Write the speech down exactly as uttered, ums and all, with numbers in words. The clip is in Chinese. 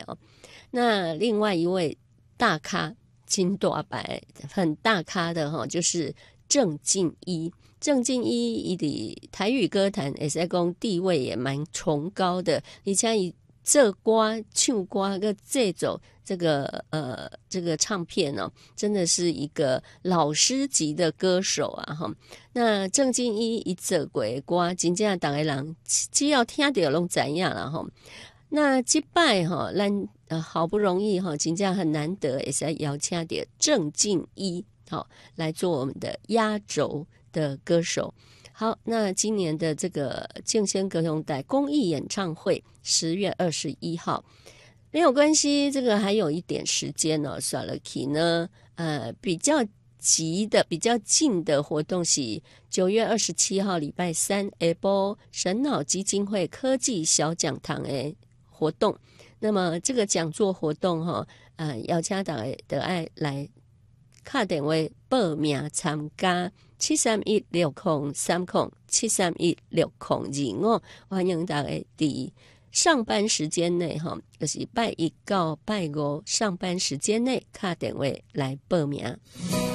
哦。那另外一位大咖金大白很大咖的哈、哦，就是郑敬一。郑敬一伊的台语歌坛也是讲地位也蛮崇高的，而且以这歌唱歌个这种这个呃这个唱片哦，真的是一个老师级的歌手啊哈。那郑敬一一这鬼歌，真正大家人只要听到拢知影啦哈。那这拜哈，咱呃好不容易哈，真正很难得，也是邀请到郑敬一好来做我们的压轴的歌手。好，那今年的这个敬先歌咏带公益演唱会十月二十一号没有关系，这个还有一点时间呢、哦。算了起呢，呃，比较急的、比较近的活动是九月二十七号礼拜三下晡神脑基金会科技小讲堂的活动。那么这个讲座活动哈、哦，呃，邀请大家的爱来打电话报名参加。七三一六空三空七三一六空二五，欢迎大家伫上班时间内哈，就是拜一到拜五上班时间内打电话来报名。